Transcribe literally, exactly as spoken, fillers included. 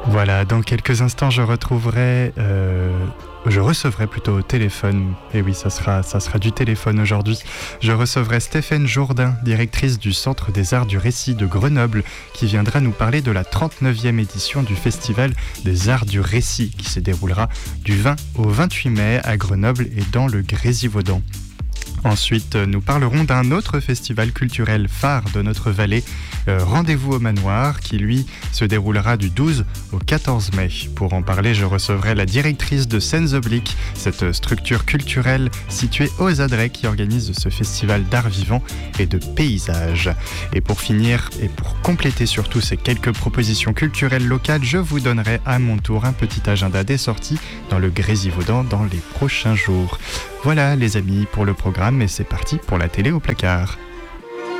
Voilà, dans quelques instants, je retrouverai, euh, je recevrai plutôt au téléphone, et oui, ça sera, ça sera du téléphone aujourd'hui, je recevrai Stéphane Jourdain, directrice du Centre des Arts du Récit de Grenoble, qui viendra nous parler de la trente-neuvième édition du Festival des Arts du Récit, qui se déroulera du vingt au vingt-huit mai à Grenoble et dans le Grésivaudan. Ensuite, nous parlerons d'un autre festival culturel phare de notre vallée, euh, Rendez-vous au Manoir, qui lui se déroulera du douze au quatorze mai. Pour en parler, je recevrai la directrice de Scènes Obliques, cette structure culturelle située aux Adrets qui organise ce festival d'art vivant et de paysage. Et pour finir, et pour compléter surtout ces quelques propositions culturelles locales, je vous donnerai à mon tour un petit agenda des sorties dans le Grésivaudan dans les prochains jours. Voilà les amis pour le programme et c'est parti pour la télé au placard.